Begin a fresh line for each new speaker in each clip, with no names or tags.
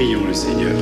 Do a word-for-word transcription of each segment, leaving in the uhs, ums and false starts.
Prions le Seigneur.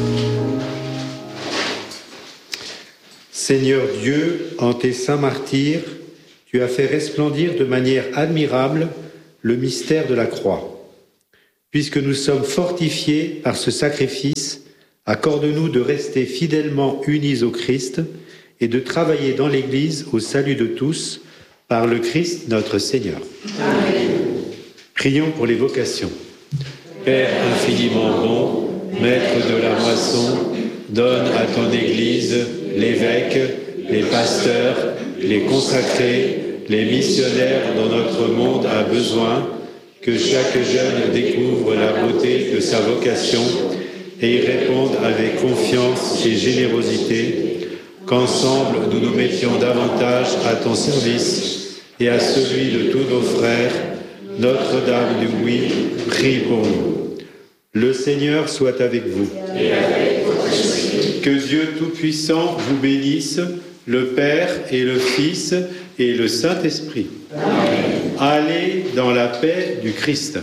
Seigneur Dieu, en tes saints martyrs, tu as fait resplendir de manière admirable le mystère de la croix. Puisque nous sommes fortifiés par ce sacrifice, accorde-nous de rester fidèlement unis au Christ et de travailler dans l'Église au salut de tous, par le Christ notre Seigneur. Amen. Prions pour les vocations. Père infiniment bon, Maître de la moisson, donne à ton Église l'évêque, les pasteurs, les consacrés, les missionnaires dont notre monde a besoin, que chaque jeune découvre la beauté de sa vocation et y réponde avec confiance et générosité, qu'ensemble nous nous mettions davantage à ton service et à celui de tous nos frères. Notre-Dame du Oui, prie pour nous. Le Seigneur soit avec vous. Et avec votre esprit. Que Dieu Tout-Puissant vous bénisse, le Père et le Fils et le Saint-Esprit. Amen. Allez dans la paix du Christ.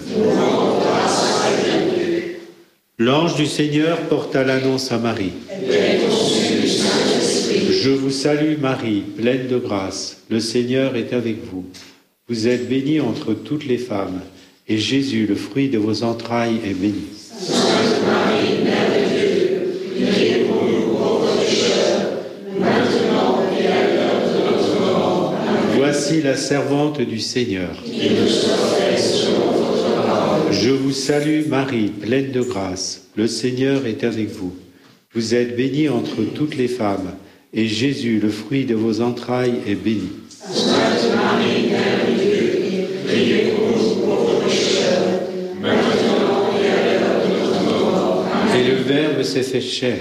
L'ange du Seigneur porta l'annonce à Marie. Je vous salue Marie, pleine de grâce. Le Seigneur est avec vous. Vous êtes bénie entre toutes les femmes, et Jésus, le fruit de vos entrailles, est béni. Sainte Marie, Mère de Dieu, priez pour nous pauvres pécheurs, maintenant et à l'heure de notre mort. Amen. Voici la servante du Seigneur. Qu'il nous soit fait selon votre parole. Je vous salue Marie, pleine de grâce. Le Seigneur est avec vous. Vous êtes bénie entre toutes les femmes, et Jésus, le fruit de vos entrailles, est béni. Sainte Marie, Mère de Dieu, priez pour nous pauvres pécheurs, maintenant et à l'heure de notre mort. Amen. Et le Verbe s'est fait chair.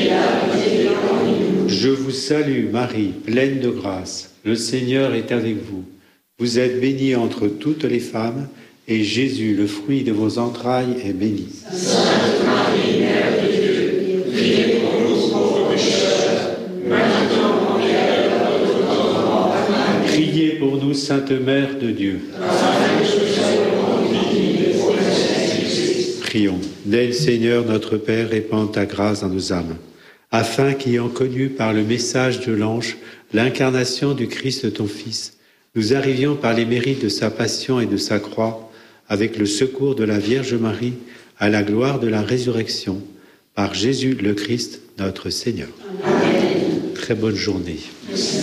Je vous salue, Marie, pleine de grâce. Le Seigneur est avec vous. Vous êtes bénie entre toutes les femmes, et Jésus, le fruit de vos entrailles, est béni. Sainte Marie, Mère de Dieu, priez pour nous pauvres pécheurs, maintenant et à l'heure de notre mort. Amen. Priez pour nous, Sainte Mère de Dieu. Prions. Daigne, Seigneur, notre Père, répande ta grâce dans nos âmes, afin qu'ayant connu par le message de l'ange l'incarnation du Christ, ton Fils, nous arrivions par les mérites de sa passion et de sa croix, avec le secours de la Vierge Marie, à la gloire de la résurrection, par Jésus le Christ, notre Seigneur. Amen. Très bonne journée. Merci.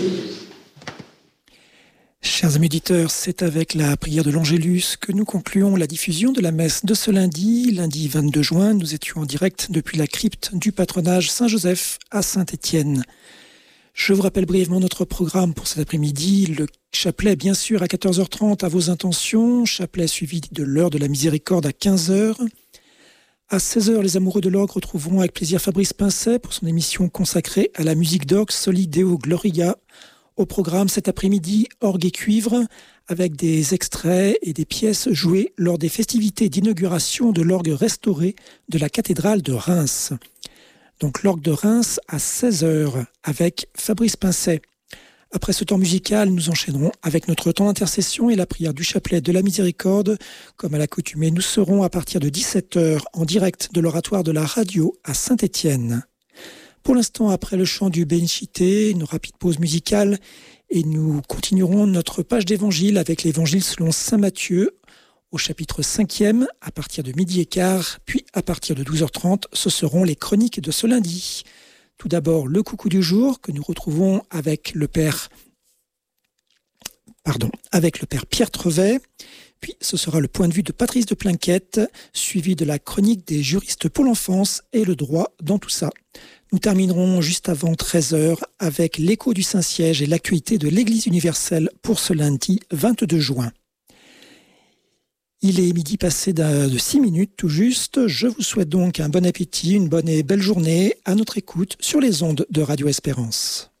Chers amis auditeurs, c'est avec la prière de l'Angélus que nous concluons la diffusion de la messe de ce lundi. Lundi vingt-deux juin, nous étions en direct depuis la crypte du patronage Saint-Joseph à Saint-Étienne. Je vous rappelle brièvement notre programme pour cet après-midi. Le chapelet, bien sûr, à quatorze heures trente à vos intentions. Chapelet suivi de l'heure de la miséricorde à quinze heures. À seize heures, les amoureux de l'orgue retrouveront avec plaisir Fabrice Pincet pour son émission consacrée à la musique d'orgue Soli Deo Gloria. Au programme cet après-midi, orgue et cuivre, avec des extraits et des pièces jouées lors des festivités d'inauguration de l'orgue restauré de la cathédrale de Reims. Donc l'orgue de Reims à seize heures avec Fabrice Pincet. Après ce temps musical, nous enchaînerons avec notre temps d'intercession et la prière du chapelet de la miséricorde. Comme à l'accoutumée, nous serons à partir de dix-sept heures en direct de l'oratoire de la radio à Saint-Étienne. Pour l'instant, après le chant du Benchité, une rapide pause musicale et nous continuerons notre page d'évangile avec l'évangile selon saint Matthieu au chapitre cinquième à partir de midi et quart, puis à partir de douze heures trente, ce seront les chroniques de ce lundi. Tout d'abord, le coucou du jour que nous retrouvons avec le père, pardon, avec le père Pierre Trevet. Puis ce sera le point de vue de Patrice de Plinquette, suivi de la chronique des juristes pour l'enfance et le droit dans tout ça. Nous terminerons juste avant treize heures avec l'écho du Saint-Siège et l'actualité de l'Église universelle pour ce lundi vingt-deux juin. Il est midi passé de six minutes tout juste. Je vous souhaite donc un bon appétit, une bonne et belle journée à notre écoute sur les ondes de Radio Espérance.